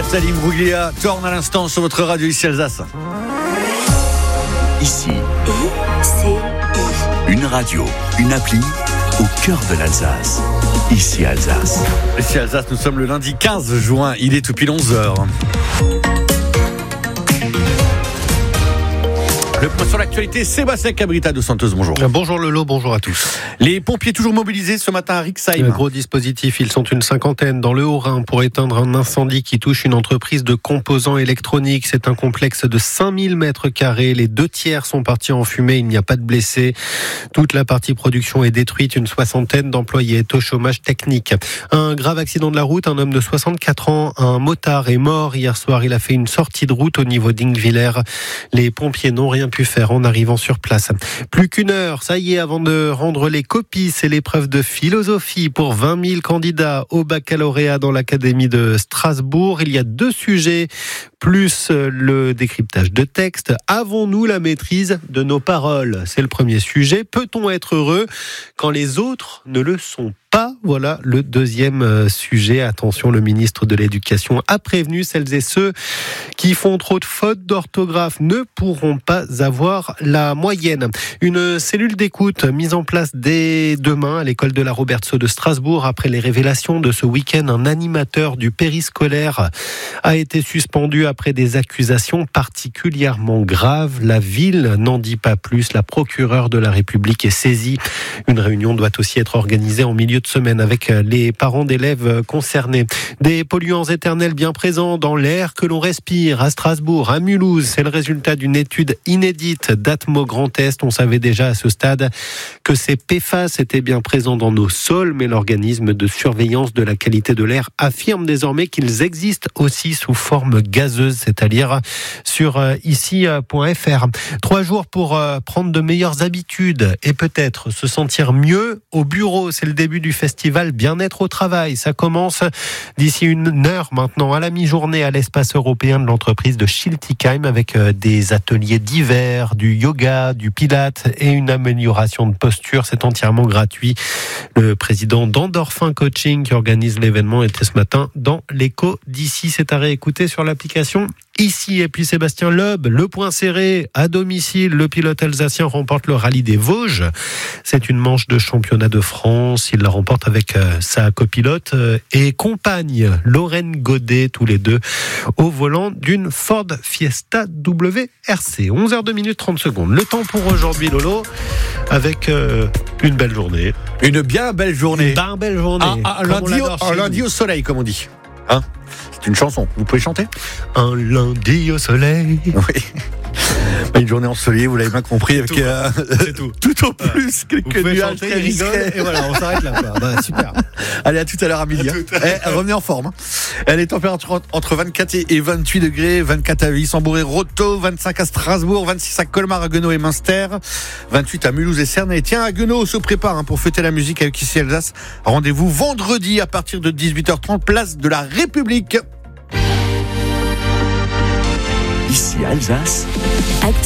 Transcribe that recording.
Nathalie Bruglia tourne à l'instant sur votre radio ici Alsace. Ici, une radio, une appli au cœur de l'Alsace. Ici Alsace. Ici Alsace, nous sommes le lundi 15 juin, il est tout pile 11h. Le point sur l'actualité, Sébastien Cabrita de Santos, bonjour. Bonjour Lolo, bonjour à tous. Les pompiers toujours mobilisés ce matin à Rixheim. Gros dispositif, ils sont une cinquantaine dans le Haut-Rhin pour éteindre un incendie qui touche une entreprise de composants électroniques. C'est un complexe de 5000 mètres carrés. Les 2/3 sont partis en fumée, il n'y a pas de blessés. Toute la partie production est détruite. Une soixantaine d'employés est au chômage technique. Un grave accident de la route, un homme de 64 ans, un motard est mort hier soir. Il a fait une sortie de route au niveau d'Ingviller. Les pompiers n'ont rien pu faire en arrivant sur place. Plus qu'une heure, ça y est, avant de rendre les copies, c'est l'épreuve de philosophie pour 20 000 candidats au baccalauréat dans l'Académie de Strasbourg. Il y a 2 sujets, plus le décryptage de texte. Avons-nous la maîtrise de nos paroles ? C'est le premier sujet. Peut-on être heureux quand les autres ne le sont pas ? Voilà le deuxième sujet. Attention, le ministre de l'Éducation a prévenu celles et ceux qui font trop de fautes d'orthographe ne pourront pas avoir la moyenne. Une cellule d'écoute mise en place dès demain à l'école de la Robertso de Strasbourg après les révélations de ce week-end. Un animateur du périscolaire a été suspendu après des accusations particulièrement graves. La ville n'en dit pas plus. La procureure de la République est saisie. Une réunion doit aussi être organisée en milieu de semaine avec les parents d'élèves concernés. Des polluants éternels bien présents dans l'air que l'on respire à Strasbourg, à Mulhouse. C'est le résultat d'une étude inédite d'Atmo Grand Est. On savait déjà à ce stade que ces PFAS étaient bien présents dans nos sols, mais l'organisme de surveillance de la qualité de l'air affirme désormais qu'ils existent aussi sous forme gazeuse, c'est-à-dire sur ici.fr. 3 jours pour prendre de meilleures habitudes et peut-être se sentir mieux au bureau. C'est le début du festival Bien-être au travail. Ça commence d'ici 1 heure maintenant à la mi-journée à l'espace européen de l'entreprise de Schiltigheim avec des ateliers divers, du yoga, du pilates et une amélioration de posture. C'est entièrement gratuit. Le président d'Endorphin Coaching qui organise l'événement était ce matin dans l'écho d'ici. C'est à réécouter sur l'application Ici. Et puis Sébastien Loeb, le point serré à domicile. Le pilote alsacien remporte le rallye des Vosges. C'est une manche de championnat de France. Il la remporte avec sa copilote et compagne Lorraine Godet, tous les deux au volant d'une Ford Fiesta WRC. 11h02 30 secondes. Le temps pour aujourd'hui, Lolo, avec une belle journée. Une bien belle journée. Une belle journée. Un lundi au soleil, comme on dit. Hein ? C'est une chanson. Vous pouvez chanter ? Un lundi au soleil. Oui. Une journée ensoleillée, vous l'avez bien compris, avec c'est tout. Tout au plus quelques nuages très discrets. Et voilà, on s'arrête là. Super. Allez, à tout à l'heure à midi. Revenez en forme. Les températures entre 24 et 28 degrés, 24 à Wissembourg et Roto, 25 à Strasbourg, 26 à Colmar, à Haguenau et Münster, 28 à Mulhouse et Cerne. Et tiens, Haguenau se prépare pour fêter la musique avec ici Alsace. Rendez-vous vendredi à partir de 18h30, place de la République. Ici Alsace.